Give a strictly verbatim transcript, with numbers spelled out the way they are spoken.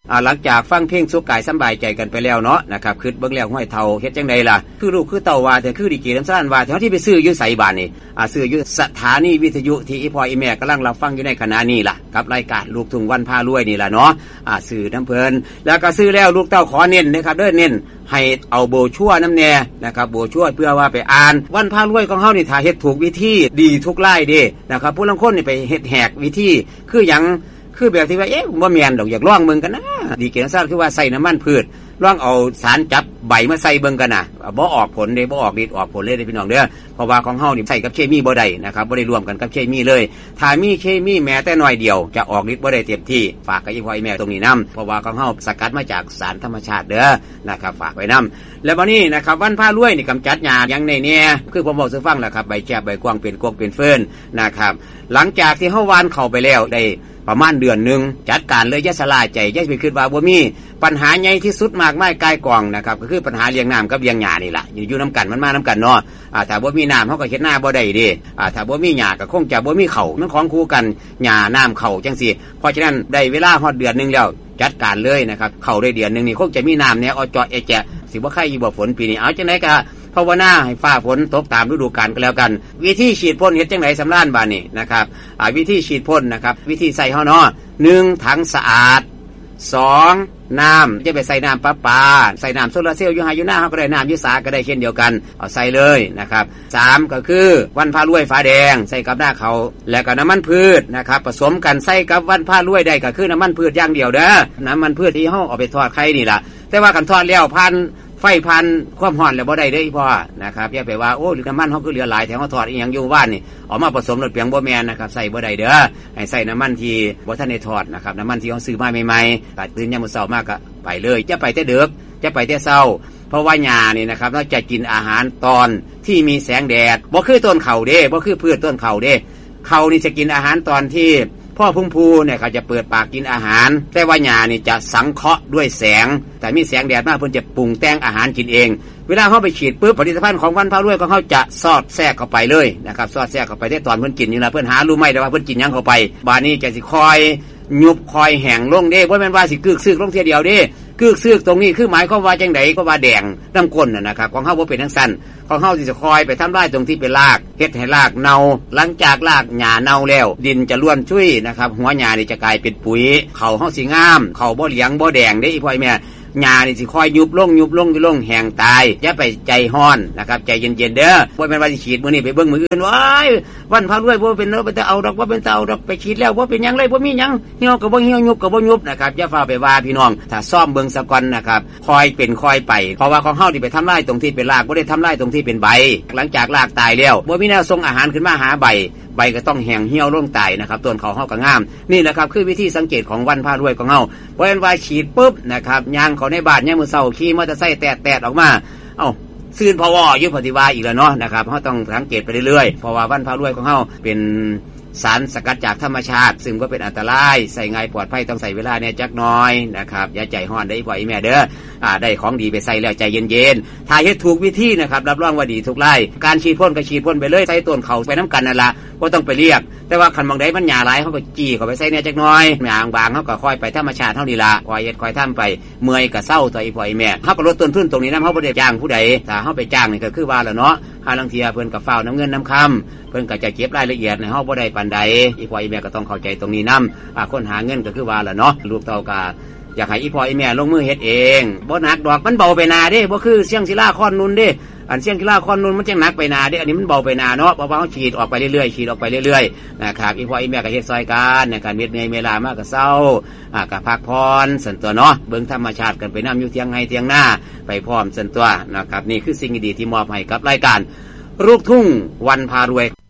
หลังจากฟังเพลงสุขกายสบายใจกันไปแล้วเนาะนะครับคือเบิ่งแล้วห้อยเฒ่าเฮ็ดจังไดล่ะคือลูกคือเต่าว่าแต่คือดีเกน้ำซ่านว่าเท่าที่ไปซื้ออยู่ไสบ้านนี่อ่าซื้ออยู่สถานีวิทยุที่อีพ่ออีแม่กำลังรับฟังอยู่ในขณะนี้ล่ะกับรายการลูกทุ่งวันพารวยนี่ล่ะเนาะอ่าซื้อน้ำเพิ่นแล้วก็ซื้อแล้วลูกเต้าขอเน้นนะครับเด้อเน้นให้เอาโบชั่วน้ำแน่นะครับโบชั่วเพื่อว่าไปอ่านวันพารวยของเฮานี่ถ้าเฮ็ดถูกวิธีดีทุกรายเด้นะครับผู้ลางคนนี่ไปเฮ็ดแหกวิธีคือหยังคือแบบที่ว่าเอ๊ะบ่แม่นดอกอยากลองมึงกันนะดีเกณฑ์ซ่าคือว่าใส่น้ำมันพืชลองเอาสารจับใบมาใส่เบิ่งกันน่ะบ่ออกผลเด้บ่ออกฤทธิ์ออกผลเลยเด้พี่น้องเด้อเพราะว่าของเฮานี่ใส่กับเคมีบ่ได้นะครับบ่ได้รวมกันกับเคมีเลยถ้ามีเคมีแม้แต่น้อยเดียวจะออกฤทธิ์บ่ได้เต็มที่ฝากกับอีพ่ออีแม่ตรงนี้นำเพราะว่าของเฮาสกัดมาจากสารธรรมชาติเด้อนะครับฝากไว้นำแล้วบัดนี้นะครับวันพารวยนี่กำจัดหญ้าอย่างแน่ๆคือผมบอกสู่ฟังแล้วครับใบแคบใบกว้างเป็นกกเป็นเฟิร์นนะครับหลังจากที่เฮาหว่านเข้าไปแล้วได้ประมาณเดือนนึงจัดการเลยอย่าสลายใจอย่าไปคิดว่าบ่มีปัญหาใหญ่ที่สุดมากมายกายกองนะครับก็คือปัญหาเลี้ยงน้ำกับเลี้ยงหญ้านี่แหละอยู่ๆน้ำกันมันมาน้ำกันเนาะอ่าถ้าบ่มีน้ำเฮาก็เฮ็ดหน้าบ่ได้เด้อ่าถ้าบ่มีหญ้าก็คงจะบ่มีข้าวมันของคู่กันหญ้าน้ำข้าวจังซี่เพราะฉะนั้นได้เวลาฮอดเดือนนึงแล้วจัดการเลยนะครับเข้าได้เดือนนึงนี่คงจะมีน้ำแน่เอาเจาะเอแจะสิบ่ใครอยู่บ่ฝนปีนี้เอาจังได๋ก็ภาวนาให้ฟ้าฝนตกตามฤดูกาลก็แล้วกันวิธีฉีดพ่นเฮ็ดจังได๋สำราญบาดนี้นะครับอ่าวิธีฉีดพ่นนะครับวิธีใส่เฮาเนาะหนึ่งถังสะอาดสองน้ำจะไปใส่น้ำประปาใส่น้ำโซลาร์เซลล์อยู่ไฮอยู่หน้าเฮาก็ได้น้ำอยู่สาก็ได้เช่นเดียวกันเอาใส่เลยนะครับสามก็คือวันพารวยฟ้าแดงใส่กับหน้าเขาแล้วก็น้ำมันพืชนะครับผสมกันใส่กับวันพารวยได้ก็คือน้ำมันพืชอย่างเดียวเด้อน้ำมันพืชที่เฮาเอาไปทอดไข่นี่ล่ะแต่ว่ากันทอดแล้วพันไฟพันความร้อนแล้วบ่ได้เด้อพ่อนะครับอย่าไปว่าโอ้หรือน้ำมันเฮาคือเหลือหลายแถวเฮาทอดอีหยังอยู่บ้านนี่เอามาผสมรสเปียงบ่แม่นนะครับใส่บ่ได้เด้อให้ใส่น้ำมันที่บ่ทันได้ทอดนะครับน้ำมันที่เฮาซื้อมาใหม่ๆตัดตื่นยามมื้อเช้ามาก็ไปเลยจะไปแต่ดึกจะไปแต่เช้าเพราะว่าหญ้านี่นะครับเราจะกินอาหารตอนที่มีแสงแดดบ่คือต้นข้าวเด้บ่คือพืชต้นข้าวเด้ข้าวนี่จะกินอาหารตอนที่พ่อพุ่มพูเนี่ยเขาจะเปิดปากกินอาหารแต่ว่าหญ้านี่จะสังเคราะห์ด้วยแสงแต่มีแสงแดดมากเพิ่นจะปรุงแต่งอาหารกินเองเวลาเขาไปฉีดปุ๊บผลิตภัณฑ์ของวันพารวยของเขาจะสอดแทรกเข้าไปเลยนะครับสอดแทรกเข้าไปได้ตอนเพิ่นกินนี่ล่ะเพิ่นหารู้ไหมแต่ว่าเพิ่นกินหยังเข้าไปบาดนี้จะสิคอยยุบคอยแห้งลงเด้บ่แม่นว่าสิกึกซึกลงเทียเดียวเด้กึกซึกตรงนี้คือหมายความว่าจังได๋ก็ว่าแดงน้ำก้นน่ะนะครับของเฮาบ่เป็นจังซั่นของเฮาสิจะคอยไปทำลายตรงที่เป็นรากเฮ็ดให้รากเน่าหลังจากรากหญ้าเน่าแล้วดินจะล้วนชุ่ยนะครับหัวหญ้านี่จะกลายเป็นปุ๋ยเขาเฮาสิงามเขาบ่เหลียงบ่แดงเด้อีพ่อแม่หญ้านี่สิคอยยุบลงยุบลงยุบลงแห้งตายอย่าไปใจร้อนนะครับใจเย็นๆเด้อบ่แม่นว่าสิฉีดมื้อนี้ไปเบิ่งมื้ออื่นว้ายวันพารวยบ่เป็นเนาะบ่เอาดอกบ่เป็นเตาดอกไปฉีดแล้วบ่เป็นหยังเลยบ่มีหยังเหี่ยวก็บ่เหี่ยวยุบก็บ่ยุบนะครับอย่าฟ้าไปว่าพี่น้องถ้าซ่อมเบิ่งซะก่อนนะครับคอยเป็นคอยไปเพราะว่าของเฮานี่ไปทำลายตรงที่เป็นรากบ่ได้ทำลายตรงที่เป็นใบหลังจากรากตายแล้วบ่มีแนวส่งอาหารขึ้นมาหาใบใบก็ต้องแห้งเหี่ยวลงตายนะครับต้นเขาเฮาก็งามนี่แหละครับคือวิธีสังเกตของวันพารวยของเฮาบ่แม่นว่าฉีดปุ๊บนะครับย่างเข้าในบ้านยามมื้อเช้าขี่มอเตอร์ไซค์แตะๆออกมาเอ้าซื่นพอวออยู่ปฏิวาอีกแล้วเนาะนะครับเฮาต้องสังเกตไปเรื่อยๆเพราะว่าวันพารวยของเฮาเป็นสารสกัดจากธรรมชาติซึ่งก็เป็นอันตรายใส่ง่ายปลอดภัยต้องใส่เวลาเนี่ยจักหน่อยนะครับอย่าใจร้อนได้พ่ออีแม่เด้ออ่าได้ของดีไปใส่แล้วใจเย็นๆถ้าเฮ็ดถูกวิธีนะครับรับรองว่าดีทุกไร่การฉีดพ่นก็ฉีดพ่นไปเลยใส่ต้นเขาไปน้ำกันนั่นล่ะบ่ต้องไปเรียกแต่ว่าคันบางใดมันหญ้าหลายเฮาก็จี้เข้าไปใส่เนี่ยจักหน่อยหญ้าบางๆเฮาก็ค่อยไปธรรมชาติเฮานี่ล่ะคอยเฮ็ดคอยทำไปเมื่อยก็เศร้าตัวอีพ่ออีแม่เฮาก็ลดต้นทุนตรงนี้นำเฮาบ่ได้จ้างผู้ใดถ้าเฮาไปจ้างนี่ก็คือว่าแล้วเนาะหาลังเทียเพิ่นก็ฟ้าวน้ำเงินน้ำคำเพิ่นก็จะเก็บรายละเอียดในเฮาบ่ได้ปานใดอีพ่ออีแม่ก็ต้องเข้าใจตรงนี้นำอ่าคนหาเงินก็คือว่าแล้วเนาะลูกเต้าก็อยากให้อีพ่ออีแม่ลงมือเฮ็ดเองบ่หนักดอกมันเบาไปนาเด้บ่คือเสียงศิลาคอนนุนเด้อันเสียงศิลาคอนนุนมันจังหนักไปนาเด้อันนี้มันเบาไปนาเนาะเพราะว่าเฮาฉีดออกไปเรื่อยๆฉีดออกไปเรื่อยๆนะครับอีพ่ออีแม่ก็เฮ็ดซอยกันในการเฮ็ดเหนื่อยเวลามากก็เศร้าอ่าก็พักผ่อนสั่นตัวเนาะเบิ่งธรรมชาติกันไปนำอยู่เที่ยงไห้เที่ยงหน้าไปพร้อมสั่นตัวนะครับนี่คือสิ่งดีๆที่มอบให้กับรายการลูกทุ่งวันพารวย